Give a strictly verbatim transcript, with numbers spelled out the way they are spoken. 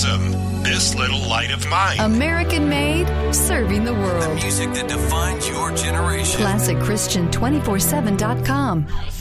Prism, This Little Light of Mine. American made, serving the world. The music that defines your generation. Classic Christian two forty-seven dot com.